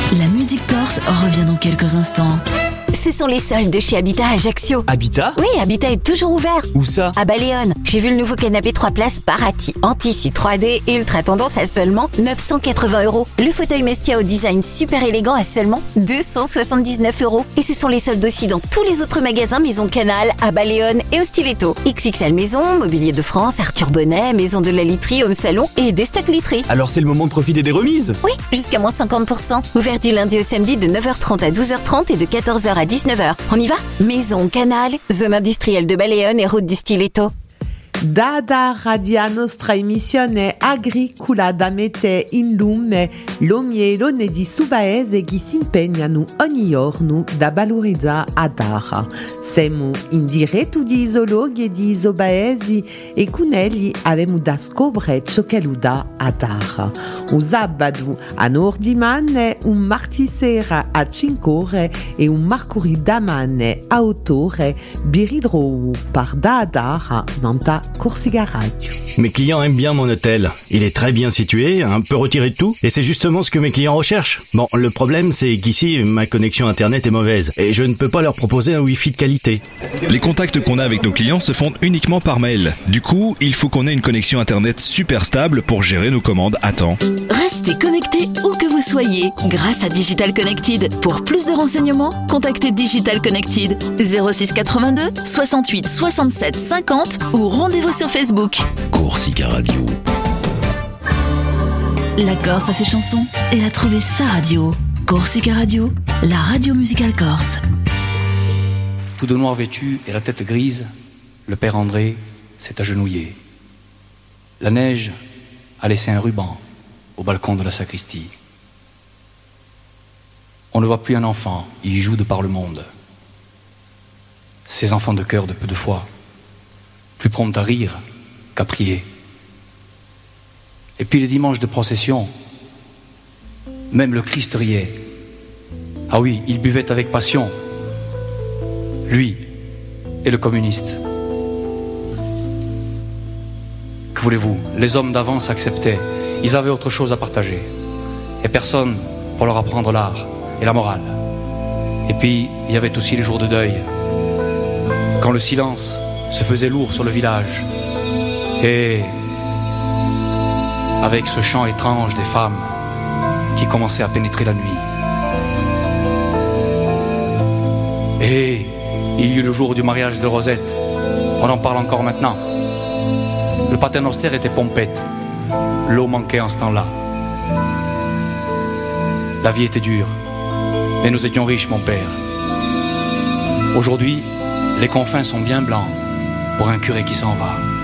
La musique corse revient dans quelques instants. Ce sont les soldes de chez Habitat Ajaccio. Habitat ? Oui, Habitat est toujours ouvert. Où ça ? À Baléone. J'ai vu le nouveau canapé 3 places Parati en tissu 3D et ultra tendance à seulement 980 €. Le fauteuil Mestia au design super élégant à seulement 279 €. Et ce sont les soldes aussi dans tous les autres magasins Maison Canal, à Baléone et au Stiletto. XXL Maison, Mobilier de France, Arthur Bonnet, Maison de la Literie, Home Salon et des stocks literie. Alors c'est le moment de profiter des remises ? Oui, jusqu'à moins 50%. Ouvert du lundi au samedi de 9h30 à 12h30 et de 14h à 19h. On y va ? Maison Canal, zone industrielle de Baléone et route du Stiletto. Dada radia nostra emissione agricola da mette in lume l'omielone di Subaese che si impegnano ogni giorno da valorizzare Adara. Siamo in diretto di zoologhi e di isobaesi e con egli abbiamo da scoprire ciò che lo dà Adara. Un sabato a Nordimane, un martedì sera a 5 ore e un mercoledì damane a 8 ore biridrou par Adara nanta Corsica Radio. Mes clients aiment bien mon hôtel. Il est très bien situé, un peu retiré de tout, et c'est justement ce que mes clients recherchent. Bon, le problème c'est qu'ici, ma connexion internet est mauvaise, et je ne peux pas leur proposer un wifi de qualité. Les contacts qu'on a avec nos clients se font uniquement par mail. Du coup, il faut qu'on ait une connexion internet super stable pour gérer nos commandes à temps. Restez connectés où que vous soyez grâce à Digital Connected. Pour plus de renseignements, contactez Digital Connected 06 82 68 67 50 ou rendez-vous sur Facebook. Corsica Radio. La Corse a ses chansons, elle a trouvé sa radio. Corsica Radio, la radio musicale corse. Tout de noir vêtu et la tête grise, le père André s'est agenouillé. La neige a laissé un ruban au balcon de la sacristie. On ne voit plus un enfant, il y joue de par le monde. Ces enfants de cœur de peu de foi, plus prompts à rire qu'à prier. Et puis les dimanches de procession, même le Christ riait. Ah oui, il buvait avec passion. Lui et le communiste. Que voulez-vous ? Les hommes d'avant s'acceptaient. Ils avaient autre chose à partager. Et personne pour leur apprendre l'art et la morale. Et puis, il y avait aussi les jours de deuil. Quand le silence se faisait lourd sur le village. Et avec ce chant étrange des femmes qui commençaient à pénétrer la nuit. Et il y eut le jour du mariage de Rosette. On en parle encore maintenant. Le paternoster était pompette. L'eau manquait en ce temps-là. La vie était dure. Mais nous étions riches, mon père. Aujourd'hui, les confins sont bien blancs pour un curé qui s'en va.